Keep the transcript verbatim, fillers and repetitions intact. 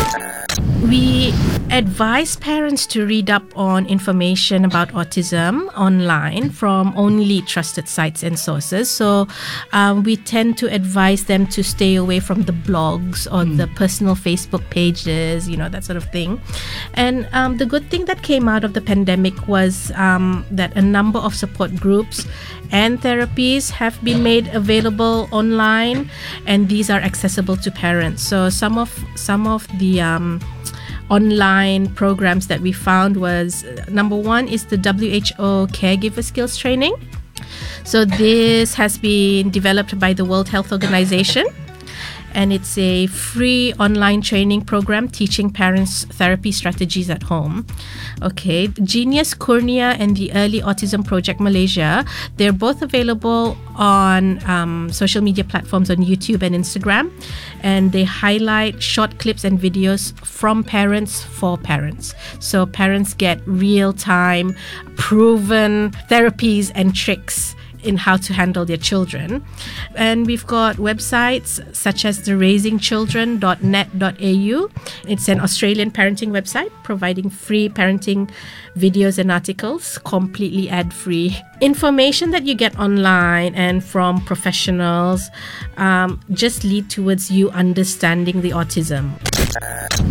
We advise parents to read up on information about autism online from only trusted sites and sources. So um, we tend to advise them to stay away from the blogs or mm. the personal Facebook pages, you know, that sort of thing. And um, the good thing that came out of the pandemic was um, that a number of support groups and therapies have been made available online, and these are accessible to parents. So some of some of the um, online programs that we found was, number one is the W H O Caregiver Skills Training. So this has been developed by the World Health Organization, and it's a free online training program teaching parents therapy strategies at home. Okay, Genius Kurnia and the Early Autism Project Malaysia, they're both available on um, social media platforms on YouTube and Instagram, and they highlight short clips and videos from parents for parents. So parents get real-time, proven therapies and tricks in how to handle their children. And we've got websites such as the raising children dot net dot a u. It's an Australian parenting website providing free parenting videos and articles, completely ad-free. Information that you get online and from professionals um, just lead towards you understanding the autism.